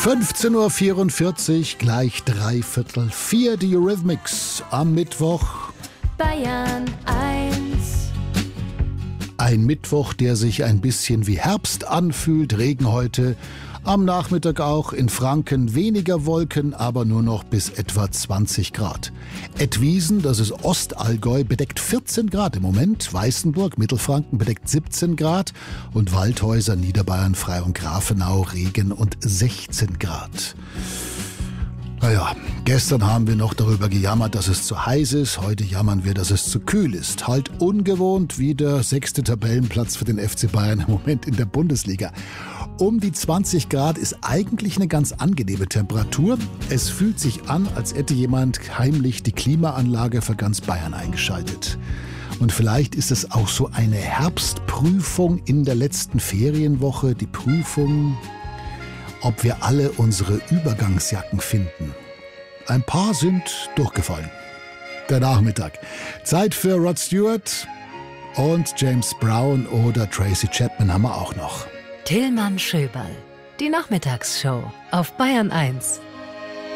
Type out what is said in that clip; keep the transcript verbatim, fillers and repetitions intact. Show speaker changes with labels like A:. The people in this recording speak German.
A: fünfzehn Uhr vierundvierzig, gleich dreiviertel vier, die Eurythmics am Mittwoch.
B: Bayern eins.
A: Ein Mittwoch, der sich ein bisschen wie Herbst anfühlt. Regen heute, am Nachmittag auch in Franken weniger Wolken, aber nur noch bis etwa zwanzig Grad. Edwiesen, das ist Ostallgäu, bedeckt vierzehn Grad im Moment. Weißenburg, Mittelfranken bedeckt siebzehn Grad und Waldhäuser, Niederbayern, Frei und Grafenau, Regen und sechzehn Grad. Naja, gestern haben wir noch darüber gejammert, dass es zu heiß ist. Heute jammern wir, dass es zu kühl ist. Halt ungewohnt wie der sechste Tabellenplatz für den F C Bayern im Moment in der Bundesliga. Um die zwanzig Grad ist eigentlich eine ganz angenehme Temperatur. Es fühlt sich an, als hätte jemand heimlich die Klimaanlage für ganz Bayern eingeschaltet. Und vielleicht ist es auch so eine Herbstprüfung in der letzten Ferienwoche. Die Prüfung, ob wir alle unsere Übergangsjacken finden. Ein paar sind durchgefallen. Der Nachmittag. Zeit für Rod Stewart und James Brown oder Tracy Chapman haben wir auch noch.
B: Tillmann Schöberl. Die Nachmittagsshow auf Bayern eins.